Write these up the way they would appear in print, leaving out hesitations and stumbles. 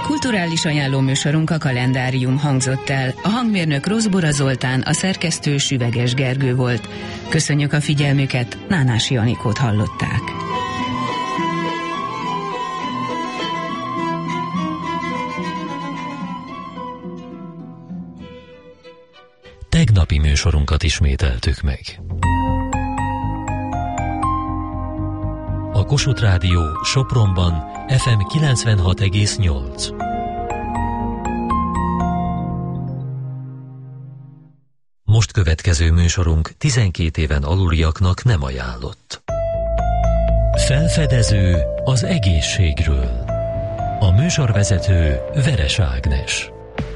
Kulturális ajánlóműsorunk a Kalendárium hangzott el. A hangmérnök Rozbora Zoltán, a szerkesztő Süveges Gergő volt. Köszönjük a figyelmüket, Nánási Anikót hallották. Tegnapi műsorunkat ismételtük meg. A Kossuth Rádió Sopronban FM 96,8. Most következő műsorunk 12 éven aluliaknak nem ajánlott. Felfedező az egészségről. A műsorvezető Veres Ágnes.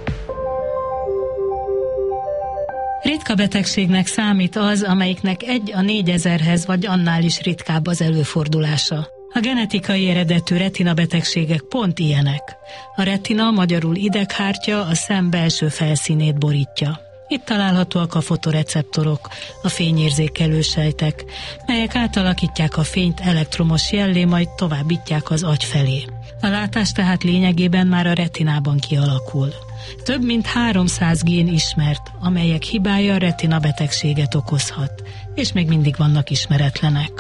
Ritka betegségnek számít az, amelyiknek 1 a 4000-hez vagy annál is ritkább az előfordulása. A genetikai eredetű retina betegségek pont ilyenek. A retina, magyarul ideghártya, a szem belső felszínét borítja. Itt találhatóak a fotoreceptorok, a fényérzékelő sejtek, melyek átalakítják a fényt elektromos jellé, majd továbbítják az agy felé. A látás tehát lényegében már a retinában kialakul. Több mint 300 gén ismert, amelyek hibája retina betegséget okozhat, és még mindig vannak ismeretlenek.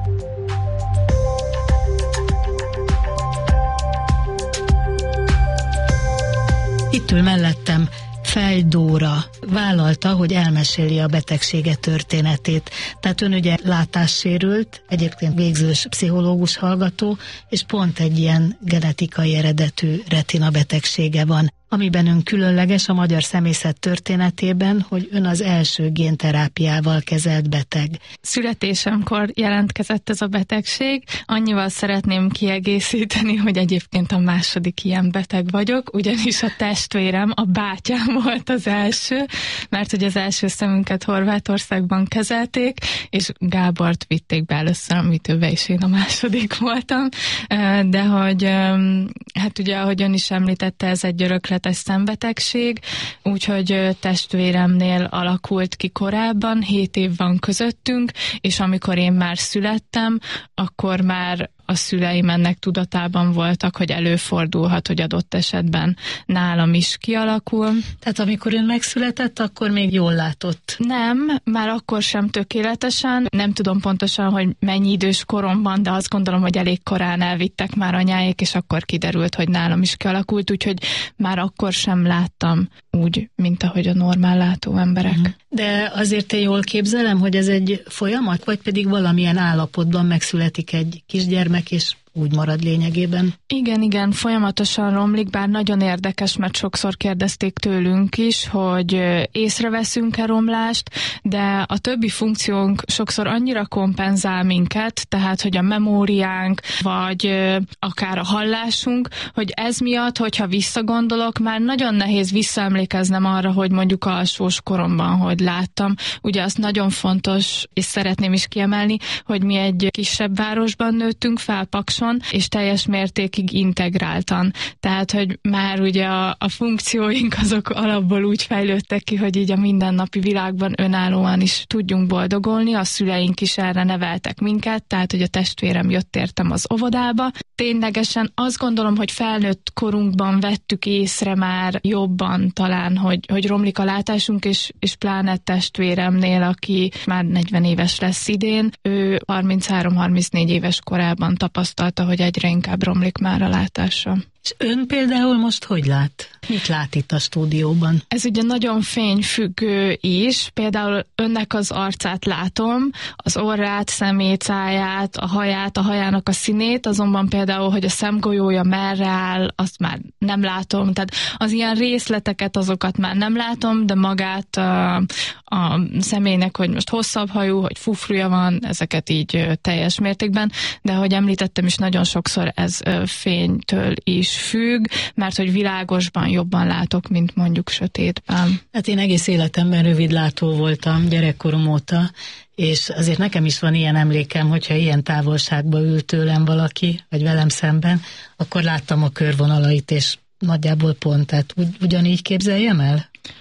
Itt ül mellettem Fej Dóra. Vállalta, hogy elmeséli a betegsége történetét. Tehát ön ugye látássérült, egyébként végzős pszichológus hallgató, és pont egy ilyen genetikai eredetű retina betegsége van. Amiben ön különleges a magyar szemészet történetében, hogy ön az első génterápiával kezelt beteg. Születésemkor jelentkezett ez a betegség. Annyival szeretném kiegészíteni, hogy egyébként a második ilyen beteg vagyok, ugyanis a testvérem, a bátyám volt az első, mert hogy az első szemünket Horvátországban kezelték, és Gábort vitték be először a műtőbe, és én a második voltam. De hogy, hát ugye, ahogy ön is említette, ez egy örökletes szembetegség, úgyhogy testvéremnél alakult ki korábban, 7 év van közöttünk, és amikor én már születtem, akkor már a szüleim ennek tudatában voltak, hogy előfordulhat, hogy adott esetben nálam is kialakul. Tehát amikor ön megszületett, akkor még jól látott? Nem, már akkor sem tökéletesen. Nem tudom pontosan, hogy mennyi idős koromban, de azt gondolom, hogy elég korán elvittek már anyáik, és akkor kiderült, hogy nálam is kialakult, úgyhogy már akkor sem láttam úgy, mint ahogy a normál látó emberek. De azért én jól képzelem, hogy ez egy folyamat, vagy pedig valamilyen állapotban megszületik egy kisgyermek, és úgy marad lényegében. Igen, folyamatosan romlik, bár nagyon érdekes, mert sokszor kérdezték tőlünk is, hogy észreveszünk-e romlást, de a többi funkciónk sokszor annyira kompenzál minket, tehát, hogy a memóriánk, vagy akár a hallásunk, hogy ez miatt, hogyha visszagondolok, már nagyon nehéz visszaemlékeznem arra, hogy mondjuk alsós koromban, hogy láttam. Ugye az nagyon fontos, és szeretném is kiemelni, hogy mi egy kisebb városban nőttünk fel, Pakson, és teljes mértékig integráltan. Tehát, hogy már ugye a funkcióink azok alapból úgy fejlődtek ki, hogy így a mindennapi világban önállóan is tudjunk boldogulni, a szüleink is erre neveltek minket, tehát, hogy a testvérem jött értem az óvodába. Ténylegesen azt gondolom, hogy felnőtt korunkban vettük észre már jobban talán, hogy romlik a látásunk, és pláne testvéremnél, aki már 40 éves lesz idén, ő 33-34 éves korában tapasztalta, hogy egyre inkább romlik már a látása. És ön például most hogy lát? Mit lát itt a stúdióban? Ez ugye nagyon fényfüggő is. Például önnek az arcát látom, az orrát, szemét, száját, a haját, a hajának a színét, azonban például, hogy a szemgolyója merre áll, azt már nem látom. Tehát az ilyen részleteket, azokat már nem látom, de magát a személynek, hogy most hosszabb hajú, hogy fufruja van, ezeket így teljes mértékben, de ahogy említettem is, nagyon sokszor ez fénytől is függ, mert hogy világosban jobban látok, mint mondjuk sötétben. Hát én egész életemben rövidlátó voltam, gyerekkorom óta, és azért nekem is van ilyen emlékem, hogyha ilyen távolságba ült tőlem valaki, vagy velem szemben, akkor láttam a körvonalait, és nagyjából pont, tehát ugyanígy képzeljem el?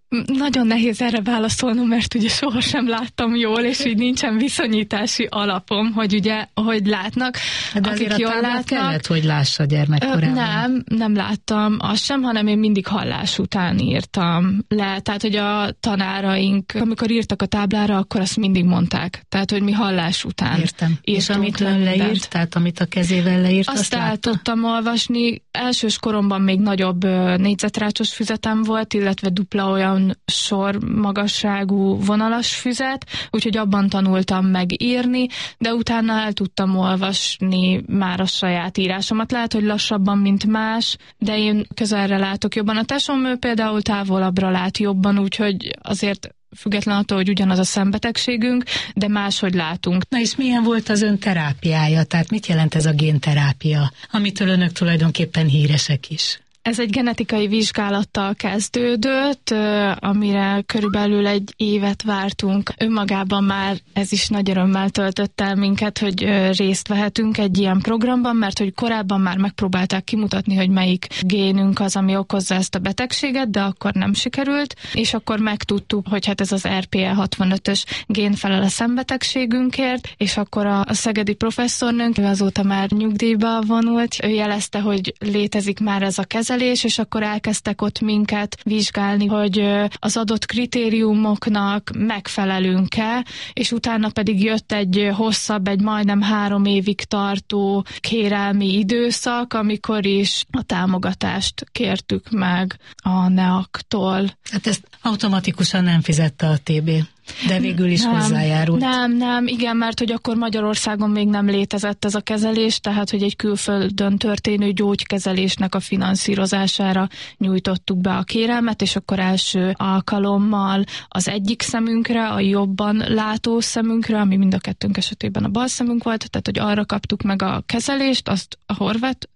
Nagyon nehéz erre válaszolnom, mert ugye sohasem láttam jól, és így nincsen viszonyítási alapom, hogy ugye, hogy látnak. De azért a táblát kellett, hogy lássa gyermekkorában. Nem láttam azt sem, hanem én mindig hallás után írtam le. Tehát, hogy a tanáraink, amikor írtak a táblára, akkor azt mindig mondták. Tehát, hogy mi hallás után. Értem. És amit ön leírt, tehát amit a kezével leírt, azt el tudtam olvasni. Elsős koromban még nagyobb négyzetrácsos füzetem volt, illetve dupla olyan sor magasságú vonalas füzet, úgyhogy abban tanultam meg írni, de utána el tudtam olvasni már a saját írásomat. Lehet, hogy lassabban, mint más, de én közelre látok jobban. A tesóm ő például távolabbra lát jobban, úgyhogy azért független attól, hogy ugyanaz a szembetegségünk, de máshogy látunk. Na és milyen volt az ön terápiája? Tehát mit jelent ez a génterápia, amitől önök tulajdonképpen híresek is? Ez egy genetikai vizsgálattal kezdődött, amire körülbelül 1 évet vártunk. Önmagában már ez is nagy örömmel töltött el minket, hogy részt vehetünk egy ilyen programban, mert hogy korábban már megpróbálták kimutatni, hogy melyik génünk az, ami okozza ezt a betegséget, de akkor nem sikerült, és akkor megtudtuk, hogy hát ez az RPE65-ös gén felel a szembetegségünkért, és akkor a szegedi professzornőnk, ő azóta már nyugdíjba vonult, ő jelezte, hogy létezik már ez a kezelés, és akkor elkezdtek ott minket vizsgálni, hogy az adott kritériumoknak megfelelünk-e, és utána pedig jött egy hosszabb, egy majdnem 3 évig tartó kérelmi időszak, amikor is a támogatást kértük meg a NEAK-tól. Hát ezt automatikusan nem fizette a TB. De végül is hozzájárult. Nem, igen, mert hogy akkor Magyarországon még nem létezett ez a kezelés, tehát hogy egy külföldön történő gyógykezelésnek a finanszírozására nyújtottuk be a kérelmet, és akkor első alkalommal az egyik szemünkre, a jobban látó szemünkre, ami mind a kettőnk esetében a bal szemünk volt, tehát hogy arra kaptuk meg a kezelést, azt a Horváth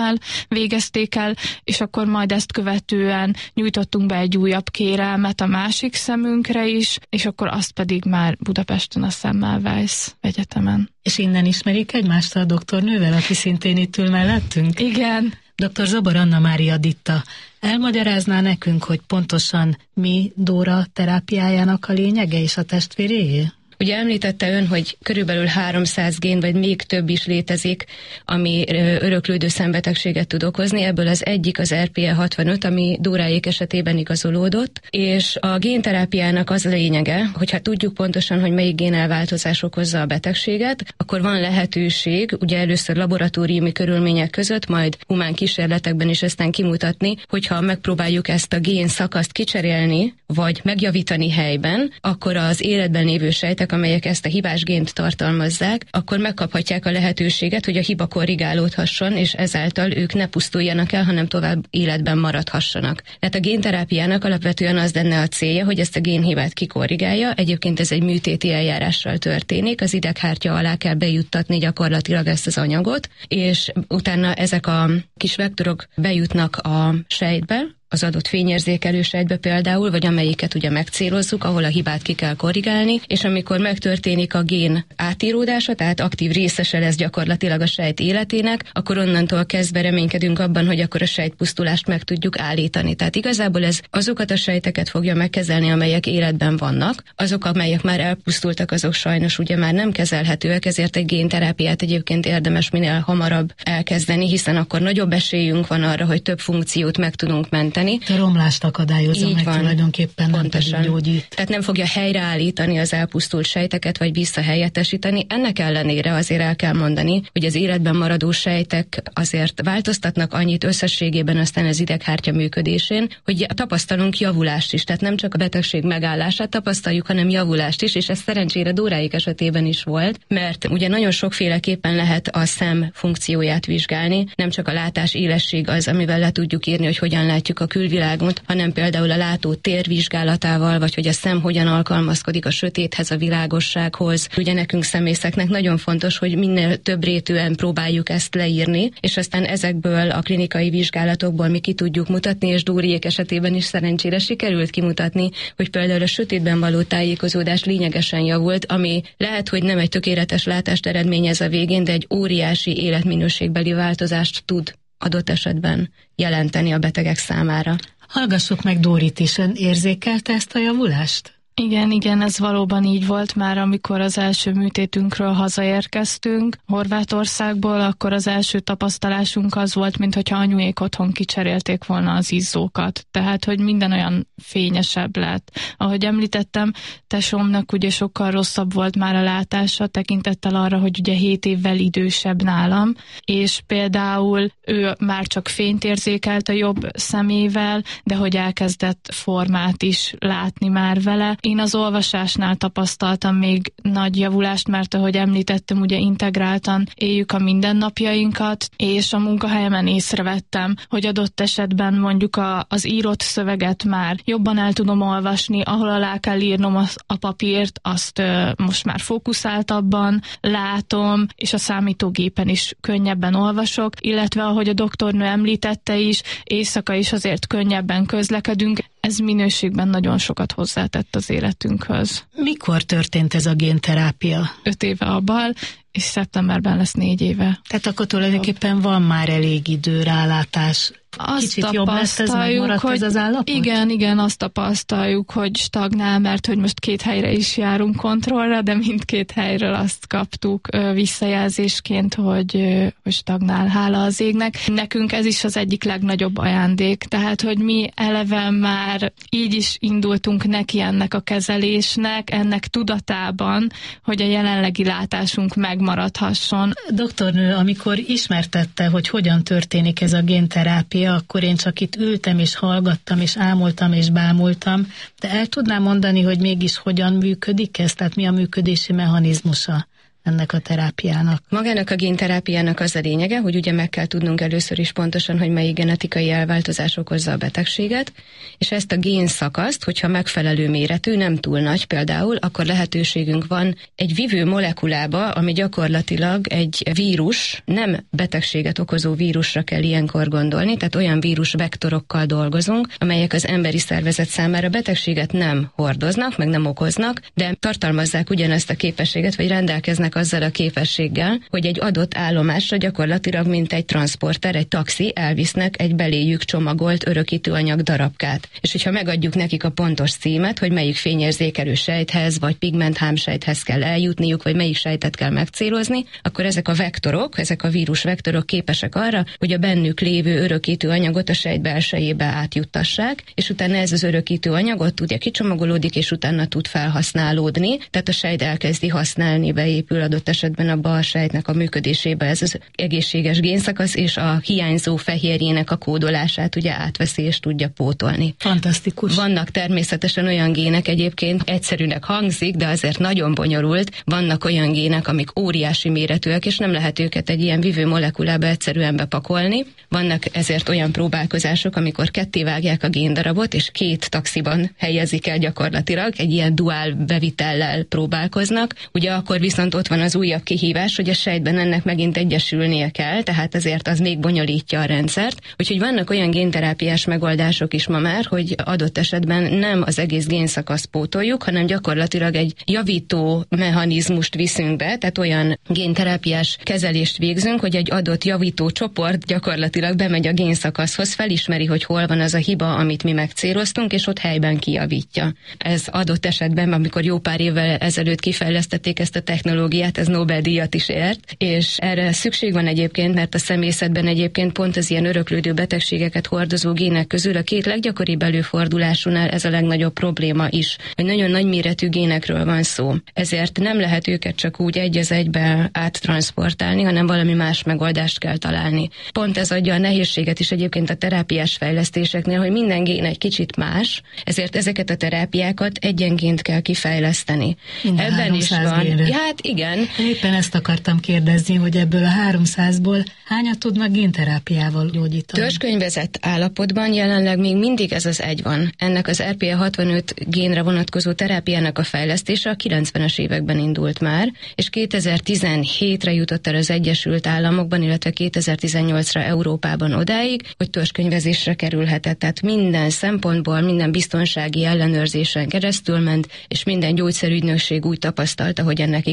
végezték el, és akkor majd ezt követően nyújtottunk be egy újabb kérelmet a másik szemünkre is, és akkor azt pedig már Budapesten a Semmelweis Egyetemen. És innen ismerik egymást a doktornővel, aki szintén itt ül mellettünk? Igen. Dr. Zobor Anna Mária Ditta, elmagyarázná nekünk, hogy pontosan mi Dóra terápiájának a lényege és a testvéréjé? Ugye említette ön, hogy körülbelül 300 gén, vagy még több is létezik, ami öröklődő szembetegséget tud okozni. Ebből az egyik az RPE65, ami Dóráék esetében igazolódott, és a génterápiának az a lényege, hogyha tudjuk pontosan, hogy melyik génelváltozás okozza a betegséget, akkor van lehetőség, ugye először laboratóriumi körülmények között, majd humán kísérletekben is aztán kimutatni, hogyha megpróbáljuk ezt a gén szakaszt kicserélni, vagy megjavítani helyben, akkor az életben lévő sejtek, amelyek ezt a hibás gént tartalmazzák, akkor megkaphatják a lehetőséget, hogy a hiba korrigálódhasson, és ezáltal ők ne pusztuljanak el, hanem tovább életben maradhassanak. Tehát a génterápiának alapvetően az lenne a célja, hogy ezt a génhibát kikorrigálja. Egyébként ez egy műtéti eljárással történik, az ideghártya alá kell bejuttatni gyakorlatilag ezt az anyagot, és utána ezek a kis vektorok bejutnak a sejtbe, az adott fényérzékelő sejtbe például, vagy amelyiket ugye megcélozzuk, ahol a hibát ki kell korrigálni, és amikor megtörténik a gén átíródása, tehát aktív részese lesz gyakorlatilag a sejt életének, akkor onnantól kezdve reménykedünk abban, hogy akkor a sejtpusztulást meg tudjuk állítani. Tehát igazából ez azokat a sejteket fogja megkezelni, amelyek életben vannak, azok, amelyek már elpusztultak, azok sajnos ugye már nem kezelhetőek, ezért egy génterápiát egyébként érdemes minél hamarabb elkezdeni, hiszen akkor nagyobb esélyünk van arra, hogy több funkciót meg tudunk menteni. A romlást akadályozza meg tulajdonképpen, pontosan. Nem pedig gyógyít. Tehát nem fogja helyreállítani az elpusztult sejteket, vagy visszahelyettesíteni. Ennek ellenére azért el kell mondani, hogy az életben maradó sejtek azért változtatnak annyit összességében aztán az ideghártya működésén, hogy tapasztalunk javulást is. Tehát nem csak a betegség megállását tapasztaljuk, hanem javulást is, és ez szerencsére Dóráék esetében is volt, mert ugye nagyon sokféleképpen lehet a szem funkcióját vizsgálni, nem csak a látás élesség az, amivel le tudjuk írni, hogy hogyan látjuk a külvilágot, hanem például a látó tér vizsgálatával, vagy hogy a szem hogyan alkalmazkodik a sötéthez, a világossághoz. Ugye nekünk szemészeknek nagyon fontos, hogy minél több rétűen próbáljuk ezt leírni, és aztán ezekből a klinikai vizsgálatokból mi ki tudjuk mutatni, és Dóriék esetében is szerencsére sikerült kimutatni, hogy például a sötétben való tájékozódás lényegesen javult, ami lehet, hogy nem egy tökéletes látást eredményez a végén, de egy óriási életminőségbeli változást tud adott esetben jelenteni a betegek számára. Hallgassuk meg Dórit is, ön érzékelte ezt a javulást? Igen, ez valóban így volt már, amikor az első műtétünkről hazaérkeztünk Horvátországból, akkor az első tapasztalásunk az volt, mintha anyuék otthon kicserélték volna az izzókat. Tehát, hogy minden olyan fényesebb lett. Ahogy említettem, tesómnak ugye sokkal rosszabb volt már a látása, tekintettel arra, hogy ugye 7 évvel idősebb nálam, és például ő már csak fényt érzékelt a jobb szemével, de hogy elkezdett formát is látni már vele. Én az olvasásnál tapasztaltam még nagy javulást, mert ahogy említettem, ugye integráltan éljük a mindennapjainkat, és a munkahelyemen észrevettem, hogy adott esetben mondjuk az írott szöveget már jobban el tudom olvasni, ahol alá kell írnom a papírt, azt most már fókuszáltabban látom, és a számítógépen is könnyebben olvasok, illetve ahogy a doktornő említette is, éjszaka is azért könnyebben közlekedünk. Ez minőségben nagyon sokat hozzátett az életünkhöz. Mikor történt ez a génterápia? 5 éve a bal, és szeptemberben lesz 4 éve. Tehát akkor tulajdonképpen van már elég idő, rálátás. Azt kicsit jobb lesz ez, megmaradt hogy ez az állapot? Igen, azt tapasztaljuk, hogy stagnál, mert hogy most 2 helyre is járunk kontrollra, de mindkét helyről azt kaptuk visszajelzésként, hogy stagnál, hála az égnek. Nekünk ez is az egyik legnagyobb ajándék, tehát hogy mi eleve már így is indultunk neki ennek a kezelésnek, ennek tudatában, hogy a jelenlegi látásunk megmaradhasson. Doktornő, amikor ismertette, hogy hogyan történik ez a génterápia, akkor én csak itt ültem és hallgattam, és ámultam és bámultam, de el tudnám mondani, hogy mégis hogyan működik ez? Tehát mi a működési mechanizmusa ennek a terápiának? Magának a génterápiának az a lényege, hogy ugye meg kell tudnunk először is pontosan, hogy melyik genetikai elváltozás okozza a betegséget, és ezt a génszakaszt, hogyha megfelelő méretű, nem túl nagy például, akkor lehetőségünk van egy vívő molekulába, ami gyakorlatilag egy vírus, nem betegséget okozó vírusra kell ilyenkor gondolni, tehát olyan vírusvektorokkal dolgozunk, amelyek az emberi szervezet számára betegséget nem hordoznak, meg nem okoznak, de tartalmazzák ugyanezt a képességet, vagy rendelkeznek azzal a képességgel, hogy egy adott állomásra gyakorlatilag mint egy transzporter, egy taxi elvisznek egy beléjük csomagolt örökítőanyag darabkát. És hogyha megadjuk nekik a pontos címet, hogy melyik fényérzékelő sejthez, vagy pigmenthámsejthez kell eljutniuk, vagy melyik sejtet kell megcélozni, akkor ezek a vektorok, ezek a vírusvektorok képesek arra, hogy a bennük lévő örökítőanyagot a sejt belsejébe átjuttassák, és utána ez az örökítőanyagot ugye kicsomagolódik, és utána tud felhasználódni, tehát a sejt elkezdi használni, beépül adott esetben a bal sejtnek a működésébe ez az egészséges génszakasz, és a hiányzó fehérjének a kódolását ugye átveszi és tudja pótolni. Fantasztikus. Vannak természetesen olyan gének, egyébként egyszerűnek hangzik, de azért nagyon bonyolult. Vannak olyan gének, amik óriási méretűek, és nem lehet őket egy ilyen vívő molekulába egyszerűen bepakolni. Vannak ezért olyan próbálkozások, amikor kettévágják a géndarabot, és 2 taxiban helyezik el gyakorlatilag, egy ilyen duál bevitellel próbálkoznak. Ugye akkor viszont ott van az újabb kihívás, hogy a sejtben ennek megint egyesülnie kell, tehát azért az még bonyolítja a rendszert. Úgyhogy vannak olyan génterápiás megoldások is ma már, hogy adott esetben nem az egész génszakaszt pótoljuk, hanem gyakorlatilag egy javító mechanizmust viszünk be, tehát olyan génterápiás kezelést végzünk, hogy egy adott javító csoport gyakorlatilag bemegy a génszakaszhoz, felismeri, hogy hol van az a hiba, amit mi megcéloztunk, és ott helyben kijavítja. Ez adott esetben, amikor jó pár évvel ezelőtt kifejlesztették ezt a technológiát, ez Nobel-díjat is ért, és erre szükség van egyébként, mert a szemészetben egyébként pont az ilyen öröklődő betegségeket hordozó gének közül a 2 leggyakoribb előfordulásúnál ez a legnagyobb probléma is, hogy nagyon nagy méretű génekről van szó. Ezért nem lehet őket csak úgy egy az egybe áttranszportálni, hanem valami más megoldást kell találni. Pont ez adja a nehézséget is egyébként a terápiás fejlesztéseknél, hogy minden gén egy kicsit más, ezért ezeket a terápiákat egyenként kell kifejleszteni. Ebben is van. Génre. Ja, hát igen. Éppen ezt akartam kérdezni, hogy ebből a 300-ból hányat tudnak génterápiával gyógyítani? Törzskönyvezett állapotban jelenleg még mindig ez az egy van. Ennek az RPE65 génre vonatkozó terápiának a fejlesztése a 90-es években indult már, és 2017-re jutott el az Egyesült Államokban, illetve 2018-ra Európában odáig, hogy törzskönyvezésre kerülhetett. Tehát minden szempontból, minden biztonsági ellenőrzésen keresztül ment, és minden gyógyszerügynökség úgy tapasztalta, hogy ennek igenis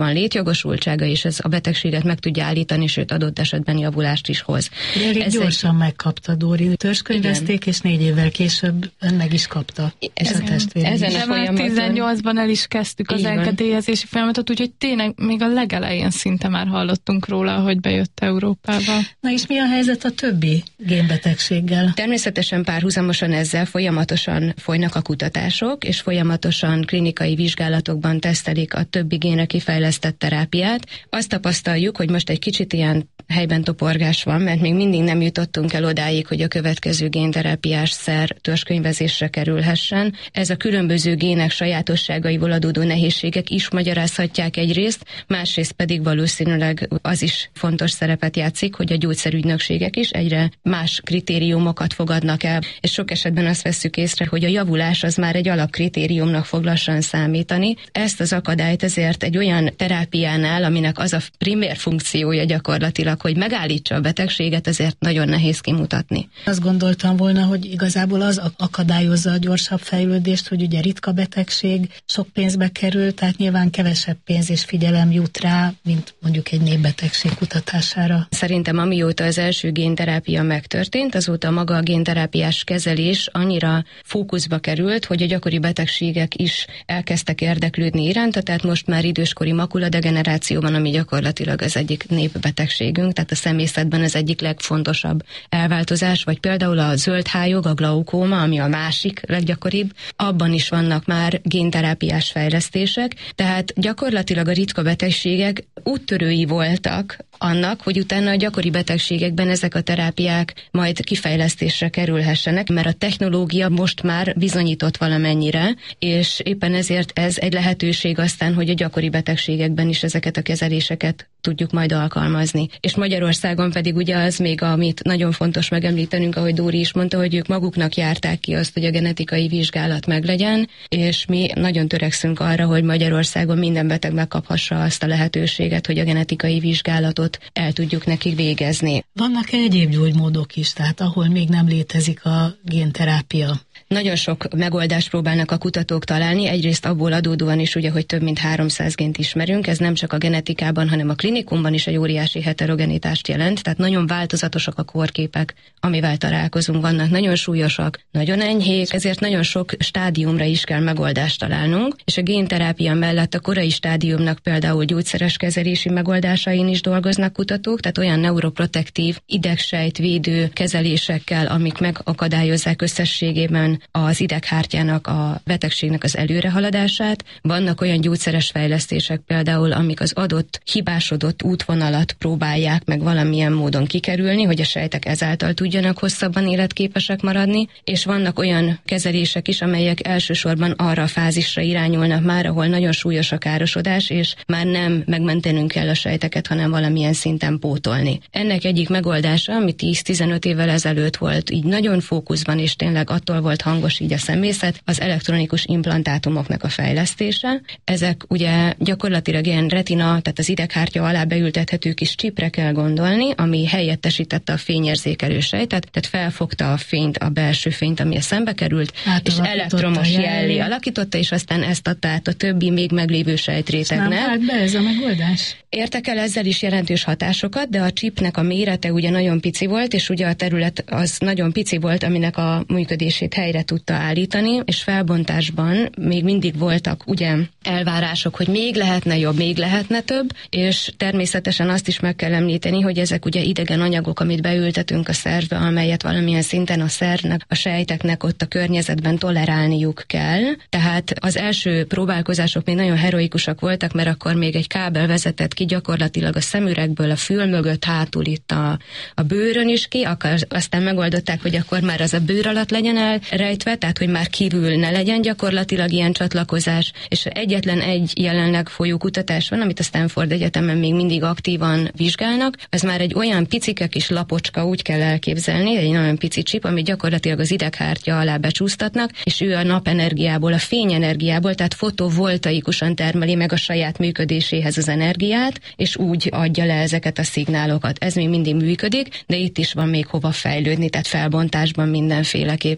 van létjogosultsága, és ez a betegséget meg tudja állítani, sőt adott esetben javulást is hoz. Elég gyorsan megkapta Dóri. Törzskönyvezték, és 4 évvel később ön meg is kapta. És a testvére. De már 18-ban el is kezdtük az engedélyezési folyamatot, úgyhogy tényleg még a legelején szinte már hallottunk róla, hogy bejött Európába. Na és mi a helyzet a többi génbetegséggel? Természetesen párhuzamosan ezzel folyamatosan folynak a kutatások, és folyamatosan klinikai vizsgálatokban tesztelik a többi génre kifejlesztett terápiát. Azt tapasztaljuk, hogy most egy kicsit ilyen helyben toporgás van, mert még mindig nem jutottunk el odáig, hogy a következő génterápiás szer törzskönyvezésre kerülhessen. Ez a különböző gének sajátosságaiból adódó nehézségek is magyarázhatják egyrészt, másrészt pedig valószínűleg az is fontos szerepet játszik, hogy a gyógyszerügynökségek is egyre más kritériumokat fogadnak el, és sok esetben azt vesszük észre, hogy a javulás az már egy alapkritériumnak fog lassan számítani. Ezt az akadályt ezért egy olyan terápiánál, aminek az a primér funkciója gyakorlatilag, hogy megállítsa a betegséget, ezért nagyon nehéz kimutatni. Azt gondoltam volna, hogy igazából az akadályozza a gyorsabb fejlődést, hogy ugye ritka betegség, sok pénzbe kerül, tehát nyilván kevesebb pénz és figyelem jut rá, mint mondjuk egy népbetegség kutatására. Szerintem amióta az első génterápia megtörtént, azóta maga a génterápiás kezelés annyira fókuszba került, hogy a gyakori betegségek is elkezdtek érdeklődni iránta, tehát most már időskori makuladegeneráció van, ami gyakorlatilag az egyik népbetegségünk, tehát a szemészetben az egyik legfontosabb elváltozás, vagy például a zöldhályog, a glaukóma, ami a másik leggyakoribb, abban is vannak már génterápiás fejlesztések, tehát gyakorlatilag a ritka betegségek úttörői voltak annak, hogy utána a gyakori betegségekben ezek a terápiák majd kifejlesztésre kerülhessenek, mert a technológia most már bizonyított valamennyire, és éppen ezért ez egy lehetőség aztán, hogy a gyakori betegségekben is ezeket a kezeléseket tudjuk majd alkalmazni. És Magyarországon pedig ugye az még, amit nagyon fontos megemlítenünk, ahogy Dóri is mondta, hogy ők maguknak járták ki azt, hogy a genetikai vizsgálat meglegyen, és mi nagyon törekszünk arra, hogy Magyarországon minden beteg megkaphassa azt a lehetőséget, hogy a genetikai vizsgálatot el tudjuk nekik végezni. Vannak egyéb gyógymódok is, tehát ahol még nem létezik a génterápia? Nagyon sok megoldást próbálnak a kutatók találni, egyrészt abból adódóan is ugye, hogy több mint 300 gént ismerünk, ez nem csak a genetikában, hanem a klinikumban is egy óriási heterogenitást jelent, tehát nagyon változatosak a kórképek, amivel találkozunk, vannak nagyon súlyosak, nagyon enyhék, ezért nagyon sok stádiumra is kell megoldást találnunk, és a génterápia mellett a korai stádiumnak például gyógyszeres kezelési megoldásain is dolgoznak kutatók, tehát olyan neuroprotektív, idegsejtvédő kezelésekkel, amik megakadályozzák összességében az ideghártyának, a betegségnek az előrehaladását. Vannak olyan gyógyszeres fejlesztések például, amik az adott hibásodott útvonalat próbálják meg valamilyen módon kikerülni, hogy a sejtek ezáltal tudjanak hosszabban életképesek maradni, és vannak olyan kezelések is, amelyek elsősorban arra a fázisra irányulnak már, ahol nagyon súlyos a károsodás, és már nem megmentenünk kell a sejteket, hanem valamilyen szinten pótolni. Ennek egyik megoldása, ami 10-15 évvel ezelőtt volt, így nagyon fókuszban, és tényleg attól volt hangos így a szemészet, az elektronikus implantátumoknak a fejlesztése. Ezek ugye gyakorlatilag ilyen retina, tehát az ideghártya alá beültethető kis csipre kell gondolni, ami helyettesítette a fényérzékelő sejtet, tehát felfogta a fényt, a belső fényt, ami szembe került, és elektromos jellé alakította, és aztán ezt adta át a többi még meglévő sejtrétegnek. Nem vált be ez a megoldás? Értek el ezzel is jelentős hatásokat, de a csipnek a mérete ugye nagyon pici volt, és ugye a terület az nagyon pici volt, aminek a működését helyre tudta állítani, és felbontásban még mindig voltak ugye elvárások, hogy még lehetne jobb, még lehetne több, és természetesen azt is meg kell említeni, hogy ezek ugye idegen anyagok, amit beültetünk a szervbe, amelyet valamilyen szinten a szervnek, a sejteknek ott a környezetben tolerálniuk kell. Tehát az első próbálkozások még nagyon heroikusak voltak, mert akkor még egy kábel vezetett ki gyakorlatilag a szemüregből, a fül mögött, hátul itt a bőrön is ki, aztán megoldották, hogy akkor már az a bőr alatt legyen elrejtve, tehát hogy már kívül ne legyen gyakorlatilag ilyen csatlakozás, és egyetlen egy jelenleg folyó kutatás van, amit a Stanford Egyetemen még mindig aktívan vizsgálnak. Ez már egy olyan picike kis lapocska, úgy kell elképzelni, egy nagyon pici csip, amit gyakorlatilag az ideghártya alá becsúsztatnak, és ő a napenergiából, a fényenergiából, tehát fotovoltaikusan termeli meg a saját működéséhez az energiát, és úgy adja le ezeket a szignálokat. Ez még mindig működik, de itt is van még hova fejlődni, tehát felbontásban mindenféleképpen.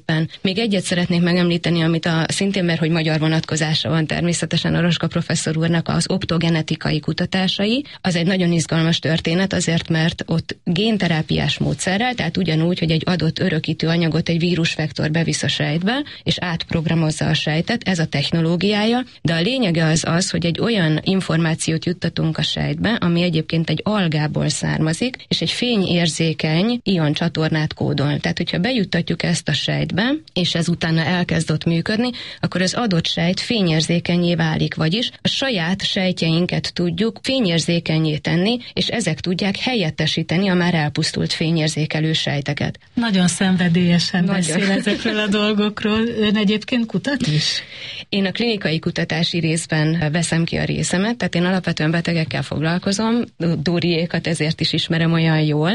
Még egyet szeretnék megemlíteni, amit szintén, mert hogy magyar vonatkozása van természetesen a Roska professzor úrnak az optogenetikai kutatásai. Az egy nagyon izgalmas történet, azért, mert ott génterápiás módszerrel, tehát ugyanúgy, hogy egy adott örökítő anyagot egy vírusvektor bevisz a sejtbe, és átprogramozza a sejtet, ez a technológiája, de a lényege az, hogy egy olyan információt juttatunk a sejtbe, ami egyébként egy algából származik, és egy fényérzékeny ioncsatornát kódol. Tehát, hogyha bejuttatjuk ezt a sejtbe, és ez utána elkezd ott működni, akkor az adott sejt fényérzékenyé válik, vagyis a saját sejtjeinket tudjuk fényérzékenyé tenni, és ezek tudják helyettesíteni a már elpusztult fényérzékelő sejteket. Nagyon szenvedélyesen beszél ezekről a dolgokról. Ön egyébként kutat is? Én a klinikai kutatási részben veszem ki a részemet, tehát én alapvetően betegekkel foglalkozom, Dóriékat ezért is ismerem olyan jól,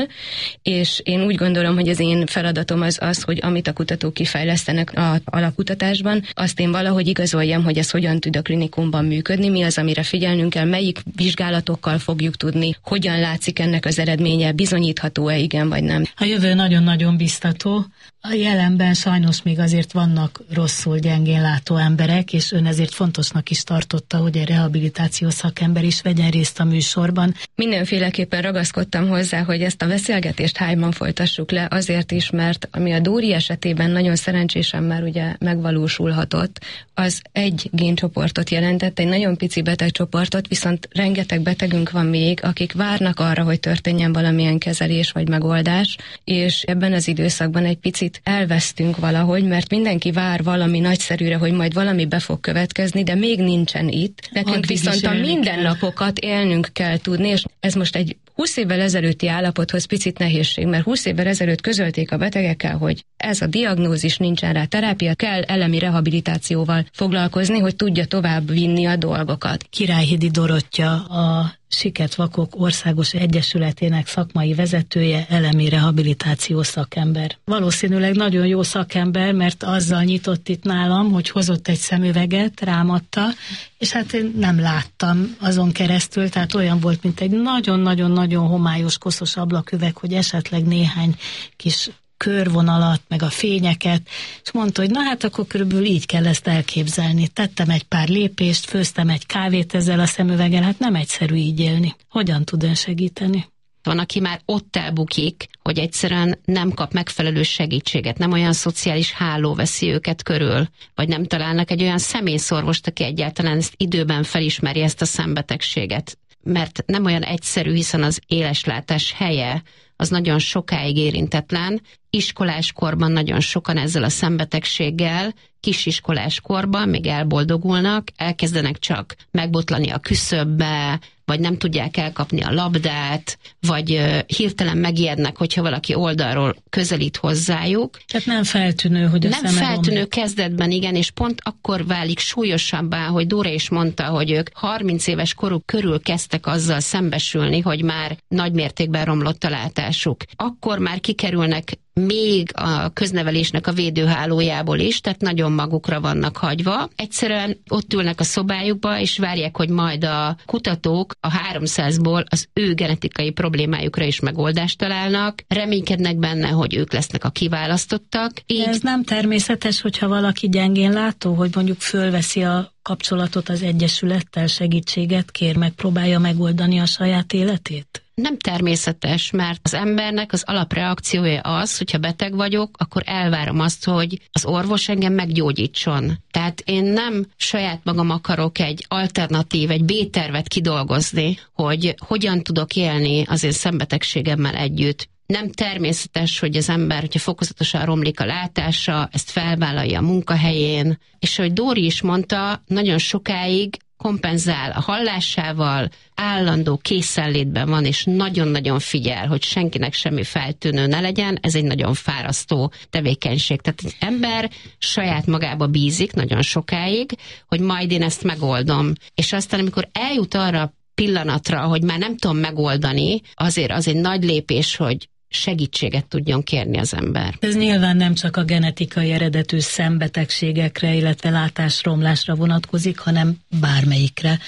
és én úgy gondolom, hogy az én feladatom az, hogy amit a kutatók kifejlesztenek a alapkutatásban, azt én valahogy igazoljam, hogy ez hogyan tud a klinikumban működni, mi az, amire figyelnünk kell, melyik vizsgálatokkal fogjuk tudni, hogyan látszik ennek az eredménye, bizonyítható-e igen vagy nem. A jövő nagyon-nagyon biztató. A jelenben sajnos még azért vannak rosszul gyengén látó emberek, és ön ezért fontosnak is tartotta, hogy egy rehabilitáció szakember is vegyen részt a műsorban. Mindenféleképpen ragaszkodtam hozzá, hogy ezt a beszélgetést hájban folytassuk le, azért is, mert ami a Dóri esetében nagyon szerencsésen már ugye megvalósulhatott, az egy géncsoportot jelentett, egy nagyon pici betegcsoportot, viszont rengeteg betegünk van még, akik várnak arra, hogy történjen valamilyen kezelés vagy megoldás, és ebben az időszakban egy picit elvesztünk valahogy, mert mindenki vár valami nagyszerűre, hogy majd valami be fog következni, de még nincsen itt. Nekünk viszont a mindennapokat élnünk kell tudni, és ez most egy 20 évvel ezelőtti állapothoz picit nehézség, mert 20 évvel ezelőtt közölték a betegekkel, hogy ez a diagnózis, nincsen rá terápia, kell elemi rehabilitációval foglalkozni, hogy tudja tovább vinni a dolgokat. Királyhidi Dorottya, a Siket-vakok Országos Egyesületének szakmai vezetője, elemi rehabilitáció szakember. Valószínűleg nagyon jó szakember, mert azzal nyitott itt nálam, hogy hozott egy szemüveget, rámadta, és hát én nem láttam azon keresztül, tehát olyan volt, mint egy nagyon-nagyon-nagyon homályos, koszos ablaküveg, hogy esetleg néhány kis körvonalat, meg a fényeket, és mondta, hogy na hát akkor körülbelül így kell ezt elképzelni. Tettem egy pár lépést, főztem egy kávét ezzel a szemüveggel, hát nem egyszerű így élni. Hogyan tud ön segíteni? Van, aki már ott elbukik, hogy egyszerűen nem kap megfelelő segítséget, nem olyan szociális háló veszi őket körül, vagy nem találnak egy olyan személyszorvost, aki egyáltalán ezt időben felismeri, ezt a szembetegséget. Mert nem olyan egyszerű, hiszen az éleslátás helye az nagyon sokáig érintetlen. Iskoláskorban nagyon sokan ezzel a szembetegséggel, kisiskolás korban még elboldogulnak, elkezdenek csak megbotlani a küszöbbe, vagy nem tudják elkapni a labdát, vagy hirtelen megijednek, hogyha valaki oldalról közelít hozzájuk. Tehát nem feltűnő, hogy a nem feltűnő kezdetben, igen, és pont akkor válik súlyosabbá, hogy Dóra is mondta, hogy ők 30 éves koruk körül kezdtek azzal szembesülni, hogy már nagy mértékben romlott a látásuk. Akkor már kikerülnek még a köznevelésnek a védőhálójából is, tehát nagyon magukra vannak hagyva. Egyszerűen ott ülnek a szobájukba, és várják, hogy majd a kutatók a 300-ból az ő genetikai problémájukra is megoldást találnak, reménykednek benne, hogy ők lesznek a kiválasztottak. Így... Ez nem természetes, hogyha valaki gyengén látó, hogy mondjuk fölveszi a kapcsolatot az Egyesülettel, segítséget kér, megpróbálja megoldani a saját életét? Nem természetes, mert az embernek az alapreakciója az, hogyha beteg vagyok, akkor elvárom azt, hogy az orvos engem meggyógyítson. Tehát én nem saját magam akarok egy alternatív, egy B-tervet kidolgozni, hogy hogyan tudok élni az én szembetegségemmel együtt. Nem természetes, hogy az ember, hogyha fokozatosan romlik a látása, ezt felvállalja a munkahelyén, és ahogy Dóri is mondta, nagyon sokáig kompenzál a hallásával, állandó készenlétben van, és nagyon-nagyon figyel, hogy senkinek semmi feltűnő ne legyen, ez egy nagyon fárasztó tevékenység. Tehát az ember saját magába bízik nagyon sokáig, hogy majd én ezt megoldom. És aztán, amikor eljut arra pillanatra, hogy már nem tudom megoldani, azért az egy nagy lépés, hogy segítséget tudjon kérni az ember. Ez nyilván nem csak a genetikai eredetű szembetegségekre, illetve látásromlásra vonatkozik, hanem bármelyikre.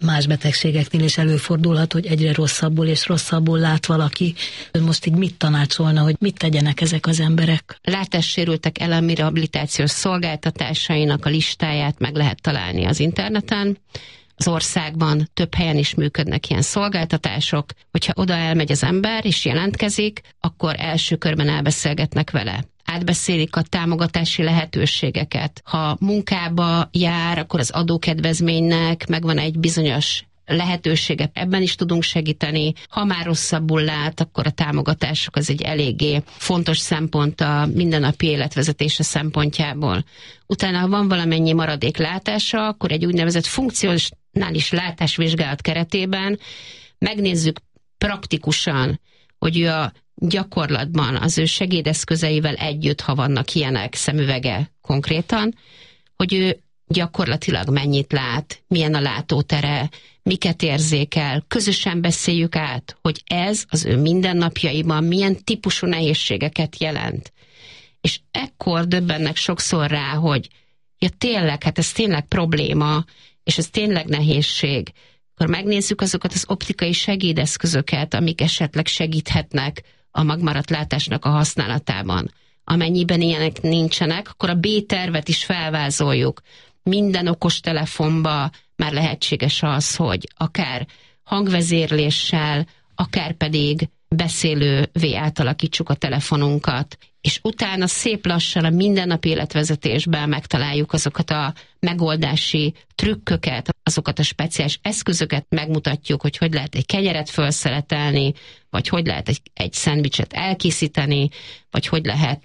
más betegségeknél is előfordulhat, hogy egyre rosszabbul és rosszabbul lát valaki. Most így mit tanácsolna, hogy mit tegyenek ezek az emberek? Látássérültek elemi rehabilitációs szolgáltatásainak a listáját meg lehet találni az interneten. Az országban több helyen is működnek ilyen szolgáltatások. Hogyha oda elmegy az ember és jelentkezik, akkor első körben elbeszélgetnek vele. Átbeszélik a támogatási lehetőségeket. Ha munkába jár, akkor az adókedvezménynek megvan egy bizonyos lehetősége, ebben is tudunk segíteni. Ha már rosszabbul lát, akkor a támogatások az egy eléggé fontos szempont a mindennapi életvezetése szempontjából. Utána, ha van valamennyi maradék látása, akkor egy úgynevezett funkcionális látásvizsgálat keretében megnézzük praktikusan, hogy ő a gyakorlatban az ő segédeszközeivel együtt, ha vannak ilyenek, szemüvege konkrétan, hogy ő gyakorlatilag mennyit lát, milyen a látótere, miket érzékel, közösen beszéljük át, hogy ez az ő mindennapjaiban milyen típusú nehézségeket jelent. És ekkor döbbennek sokszor rá, hogy ja tényleg, hát ez tényleg probléma, és ez tényleg nehézség. Akkor megnézzük azokat az optikai segédeszközöket, amik esetleg segíthetnek a megmaradt látásnak a használatában. Amennyiben ilyenek nincsenek, akkor a B-tervet is felvázoljuk. Minden okostelefonba már lehetséges az, hogy akár hangvezérléssel, akár pedig beszélővé átalakítsuk a telefonunkat, és utána szép lassan a mindennapi életvezetésben megtaláljuk azokat a megoldási trükköket, azokat a speciális eszközöket, megmutatjuk, hogy lehet egy kenyeret felszeletelni, vagy hogy lehet egy szendvicset elkészíteni, vagy hogy lehet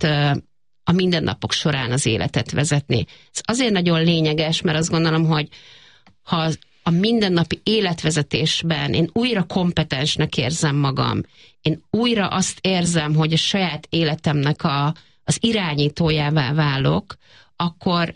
a mindennapok során az életet vezetni. Ez azért nagyon lényeges, mert azt gondolom, hogy ha a mindennapi életvezetésben én újra kompetensnek érzem magam, én újra azt érzem, hogy a saját életemnek az irányítójává válok, akkor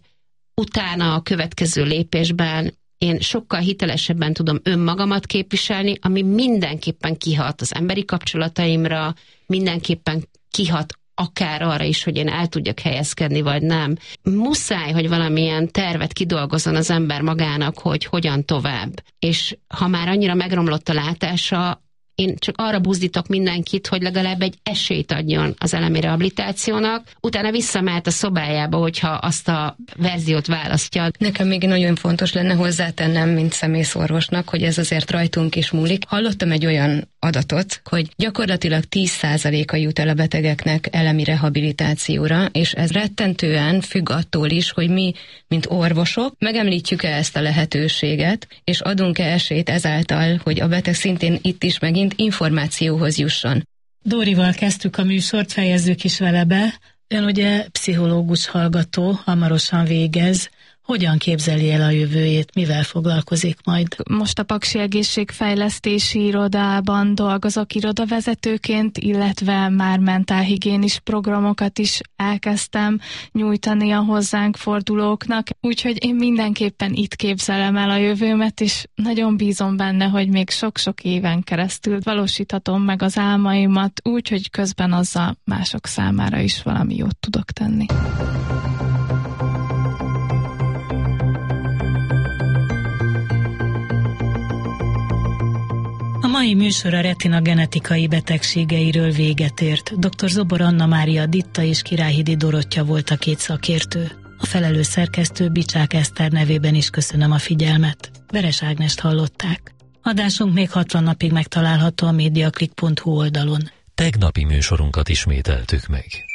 utána a következő lépésben én sokkal hitelesebben tudom önmagamat képviselni, ami mindenképpen kihat az emberi kapcsolataimra, mindenképpen kihat akár arra is, hogy én el tudjak helyezkedni, vagy nem. Muszáj, hogy valamilyen tervet kidolgozzon az ember magának, hogy hogyan tovább. És ha már annyira megromlott a látása, én csak arra buzdítok mindenkit, hogy legalább egy esélyt adjon az elemi rehabilitációnak, utána visszamehet a szobájába, hogyha azt a verziót választja. Nekem még nagyon fontos lenne hozzátennem, mint szemészorvosnak, hogy ez azért rajtunk is múlik. Hallottam egy olyan adatot, hogy gyakorlatilag 10%-a jut el a betegeknek elemi rehabilitációra, és ez rettentően függ attól is, hogy mi, mint orvosok, megemlítjük-e ezt a lehetőséget, és adunk-e esélyt ezáltal, hogy a beteg szintén itt is megint információhoz jusson. Dórival kezdtük a műsort, fejezzük is vele be. Ön ugye pszichológus hallgató, hamarosan végez. Hogyan képzeli el a jövőjét, mivel foglalkozik majd? Most a Paksi Egészségfejlesztési Irodában dolgozok irodavezetőként, illetve már mentálhigiénis programokat is elkezdtem nyújtani a hozzánk fordulóknak, úgyhogy én mindenképpen itt képzelem el a jövőmet, és nagyon bízom benne, hogy még sok-sok éven keresztül valósíthatom meg az álmaimat, úgyhogy közben azzal mások számára is valami jót tudok tenni. A mai műsor a retina genetikai betegségeiről véget ért. Dr. Zobor Anna Mária Ditta és Királyhidi Dorottya volt a két szakértő. A felelős szerkesztő Bicsák Eszter nevében is köszönöm a figyelmet. Veres Ágnest hallották. Adásunk még 60 napig megtalálható a mediaclick.hu oldalon. Tegnapi műsorunkat ismételtük meg.